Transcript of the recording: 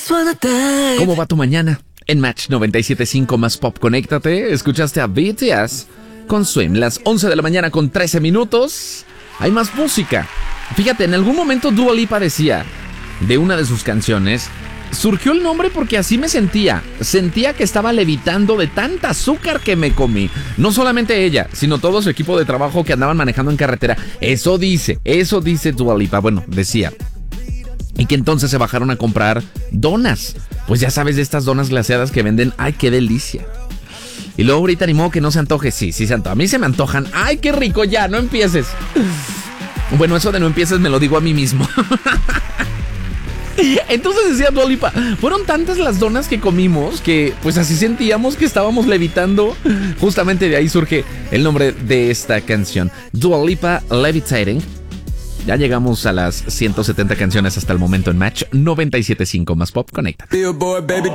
¿Cómo va tu mañana? En Match 97.5 más Pop, conéctate. Escuchaste a BTS con Swim, las 11 de la mañana con 13 minutos. Hay más música. Fíjate, en algún momento Dua Lipa decía de una de sus canciones, surgió el nombre porque así me sentía. Sentía que estaba levitando de tanta azúcar que me comí. No solamente ella, sino todo su equipo de trabajo que andaban manejando en carretera. Eso dice Dua Lipa. Bueno, decía. Y que entonces se bajaron a comprar donas. Pues ya sabes, de estas donas glaseadas que venden. ¡Ay, qué delicia! Y luego ahorita animó que no se antoje. Sí, se antoja. A mí se me antojan. ¡Ay, qué rico! Ya, no empieces. Bueno, eso de no empieces me lo digo a mí mismo. Entonces decía Dua Lipa, fueron tantas las donas que comimos que pues así sentíamos que estábamos levitando. Justamente de ahí surge el nombre de esta canción, Dua Lipa Levitating. Ya llegamos a las 170 canciones hasta el momento en Match 97.5 más Pop. Conecta.